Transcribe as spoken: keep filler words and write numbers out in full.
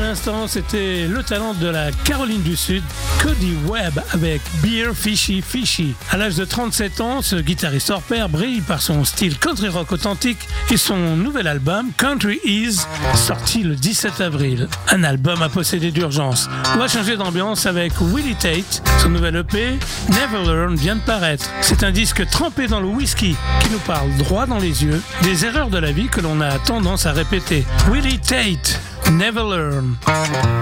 l'instant, c'était le talent de la Caroline du Sud, Cody Webb, avec Beer Fishy Fishy. À l'âge de trente-sept ans, ce guitariste hors pair brille par son style country rock authentique et son nouvel album, Country Is, sorti le dix-sept avril. Un album à posséder d'urgence. On va changer d'ambiance avec Willie Tate. Son nouvel E P, Never Learn, vient de paraître. C'est un disque trempé dans le whisky qui nous parle droit dans les yeux des erreurs de la vie que l'on a tendance à répéter. Willie Tate, Never Learn.